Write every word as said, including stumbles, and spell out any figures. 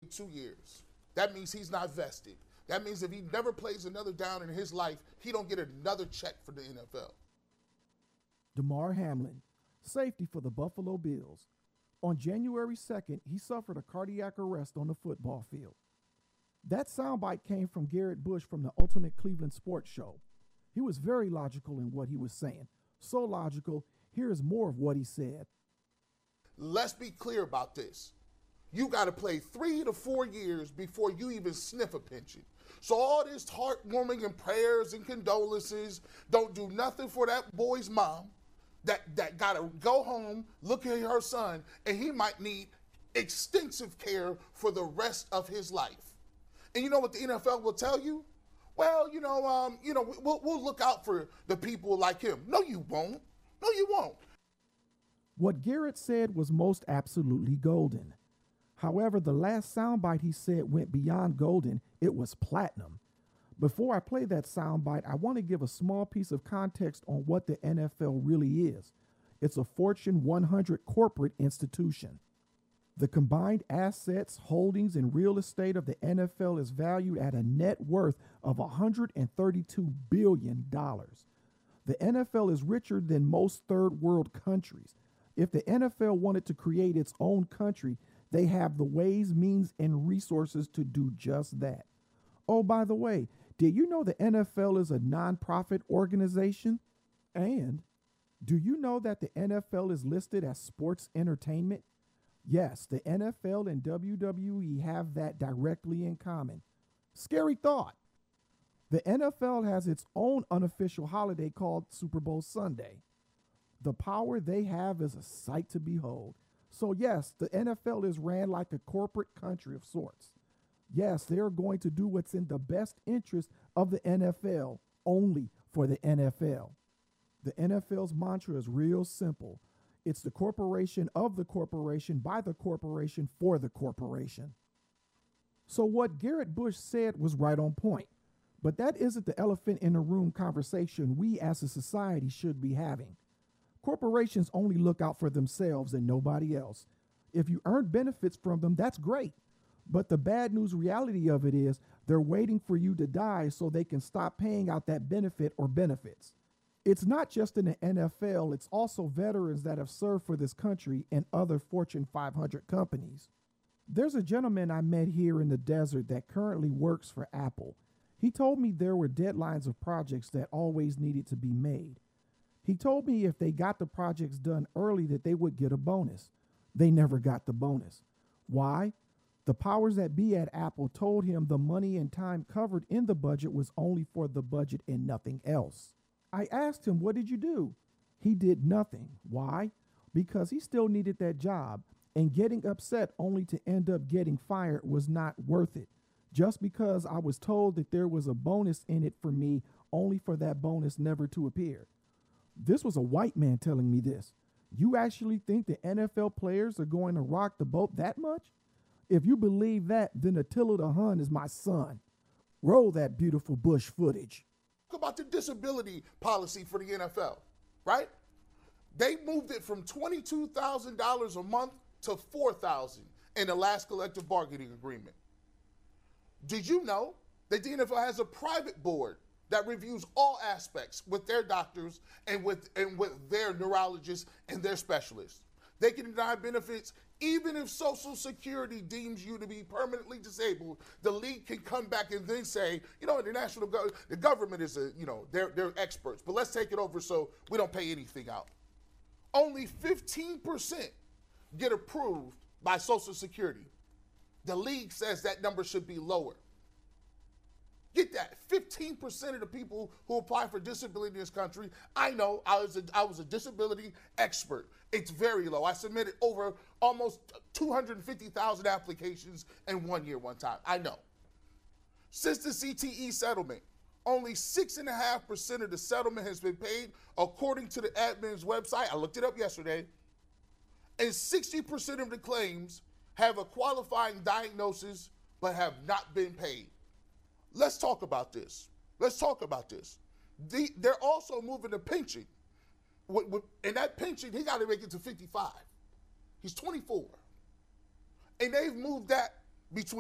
wait two years. That means he's not vested. That means if he never plays another down in his life, he don't get another check for the N F L. Damar Hamlin, safety for the Buffalo Bills. On January second, he suffered a cardiac arrest on the football field. That soundbite came from Garrett Bush from the Ultimate Cleveland Sports Show. He was very logical in what he was saying. So logical, here is more of what he said. Let's be clear about this. You got to play three to four years before you even sniff a pension. So all this heartwarming and prayers and condolences don't do nothing for that boy's mom that, that got to go home, look at her son, and he might need extensive care for the rest of his life. And you know what the N F L will tell you? Well, you know, um, you know, we'll, we'll look out for the people like him. No, you won't. No, you won't. What Garrett said was most absolutely golden. However, the last soundbite he said went beyond golden. It was platinum. Before I play that soundbite, I want to give a small piece of context on what the N F L really is. It's a Fortune one hundred corporate institution. The combined assets, holdings, and real estate of the N F L is valued at a net worth of one hundred thirty-two billion dollars. The N F L is richer than most third world countries. If the N F L wanted to create its own country, they have the ways, means, and resources to do just that. Oh, by the way, did you know the N F L is a nonprofit organization? And do you know that the N F L is listed as sports entertainment? Yes, the N F L and W W E have that directly in common. Scary thought. The N F L has its own unofficial holiday called Super Bowl Sunday. The power they have is a sight to behold. So yes, the N F L is ran like a corporate country of sorts. Yes, they are going to do what's in the best interest of the N F L, only for the N F L. The N F L's mantra is real simple. It's the corporation of the corporation, by the corporation, for the corporation. So what Garrett Bush said was right on point. But that isn't the elephant in the room conversation we as a society should be having. Corporations only look out for themselves and nobody else. If you earn benefits from them, that's great. But the bad news reality of it is they're waiting for you to die so they can stop paying out that benefit or benefits. It's not just in the N F L, it's also veterans that have served for this country and other Fortune five hundred companies. There's a gentleman I met here in the desert that currently works for Apple. He told me there were deadlines of projects that always needed to be made. He told me if they got the projects done early that they would get a bonus. They never got the bonus. Why? The powers that be at Apple told him the money and time covered in the budget was only for the budget and nothing else. I asked him, what did you do? He did nothing. Why? Because he still needed that job, and getting upset only to end up getting fired was not worth it. Just because I was told that there was a bonus in it for me, only for that bonus never to appear. This was a white man telling me this. You actually think the N F L players are going to rock the boat that much? If you believe that, then Attila the Hun is my son. Roll that beautiful Bush footage. Talk about the disability policy for the N F L, right? They moved it from twenty-two thousand dollars a month to four thousand dollars in the last collective bargaining agreement. Did you know that the N F L has a private board that reviews all aspects with their doctors and with and with their neurologists and their specialists? They can deny benefits even if Social Security deems you to be permanently disabled. The league can come back and then say, you know, the national go- the government is a, you know, they're they're experts, but let's take it over so we don't pay anything out. Only fifteen percent get approved by Social Security. The league says that number should be lower. Get that, fifteen percent of the people who apply for disability in this country, I know, I was a, I was a disability expert. It's very low. I submitted over almost two hundred fifty thousand applications in one year one time. I know. Since the C T E settlement, only six point five percent of the settlement has been paid according to the admin's website. I looked it up yesterday. And sixty percent of the claims have a qualifying diagnosis but have not been paid. Let's talk about this. Let's talk about this. The, they're also moving the pension. With, with, and that pension, he got to make it to fifty-five. He's twenty-four. And they've moved that between